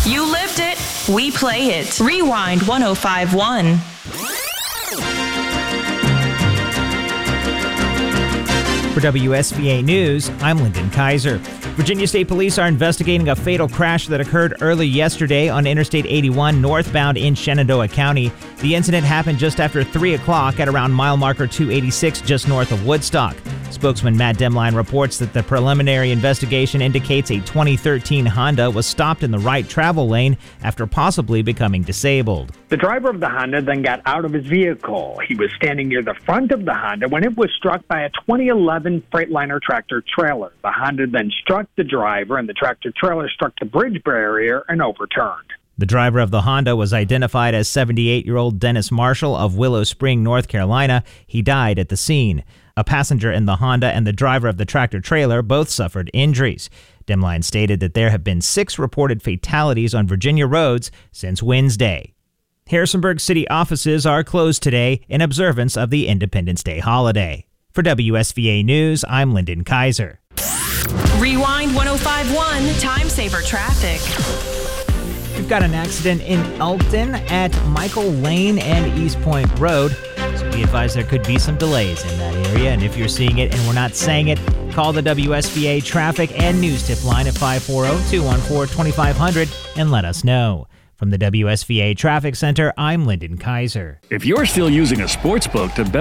You lived it. We play it. Rewind 105.1. For WSVA News, I'm Lyndon Kaiser. Virginia State Police are investigating a fatal crash that occurred early yesterday on Interstate 81 northbound in Shenandoah County. The incident happened just after 3 o'clock at around mile marker 286 just north of Woodstock. Spokesman Matt Demline reports that the preliminary investigation indicates a 2013 Honda was stopped in the right travel lane after possibly becoming disabled. The driver of the Honda then got out of his vehicle. He was standing near the front of the Honda when it was struck by a 2011 Freightliner tractor trailer. The Honda then struck the driver, and the tractor trailer struck the bridge barrier and overturned. The driver of the Honda was identified as 78-year-old Dennis Marshall of Willow Spring, North Carolina. He died at the scene. A passenger in the Honda and the driver of the tractor trailer both suffered injuries. Demline stated that there have been 6 reported fatalities on Virginia roads since Wednesday. Harrisonburg City offices are closed today in observance of the Independence Day holiday. For WSVA News, I'm Lyndon Kaiser. Rewind 105.1 Time Saver Traffic. We've got an accident in Elkton at Michael Lane and East Point Road. So be advised there could be some delays in that area. And if you're seeing it and we're not saying it, call the WSVA Traffic and News Tip line at 540-214-2500 and let us know. From the WSVA Traffic Center, I'm Lyndon Kaiser. If you're still using a sports book to bet